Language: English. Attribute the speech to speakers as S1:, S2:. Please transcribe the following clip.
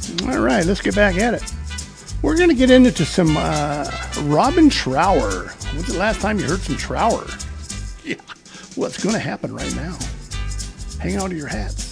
S1: All right, let's get back at it. We're going to get into some Robin Trower. When's the last time you heard some Trower? Yeah, what's going to happen right now? Hang on to your hats.